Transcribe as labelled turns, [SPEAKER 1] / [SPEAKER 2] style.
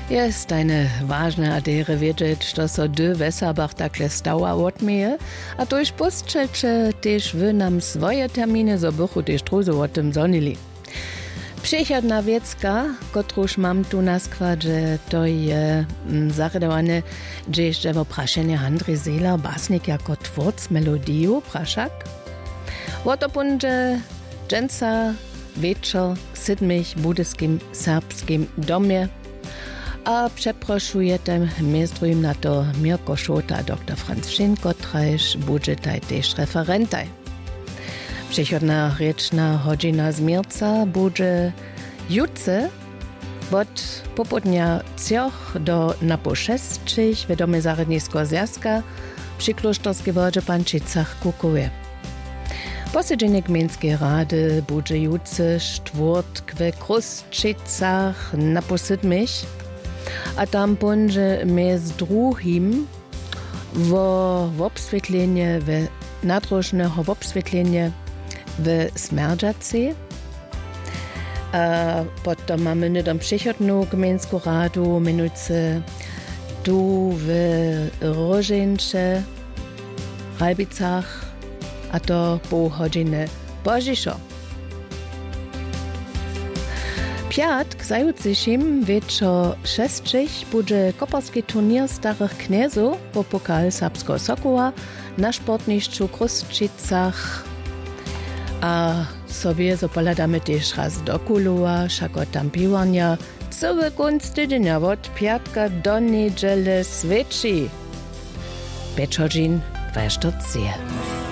[SPEAKER 1] Jest eine ważna adere wiedzieć, że so dy Weserbach takle stała odmieje, a to już postczecie też wy nam swoje terminy, so bychu też druzo o tym zonili. Przychodna wiecka, kotruż mam tu na składzie, to je zaredowane, że jeszcze w praszenie Andrzej Seeler, basnik jako twórc melodiju, praszak. Oto punże dżęca wieczór w siedmich budyskim serbskim domie, a przeproszujete mistrujim na to Mirko Šota, dr. Franz Schinko, trajš budżetaj też referentaj. Przychodna rieczna godzina zmierca budże jutce od popołudnia 3 do na po 6 w domie Zarednisko Zjazka przy klosztorskie wodzie Pančicach Kukuje. Posiedzenie gminskiej rady budże jutce czwartk w Kruszczycach na po 7, a tam będzie między drugim w obświetlenie, w nadrożnego obświetlenie w Smerdżacy. Potem mamy nidom przychodną gminską radu, minuce tu w Rożynce, Rajbicach, a to pół godziny Bożiszo. Piatk zajutrzejszym wieczór 6 będzie koparski turnier starych kniezów po pokal Serbskiego Sokoła na sportniszczu Kruszczycach. A sobie zapoladamy też raz do Kuluła, szako tam piwania, cały końc tygodnia od piatka do niedzieli świeci. 5 godzin, 24.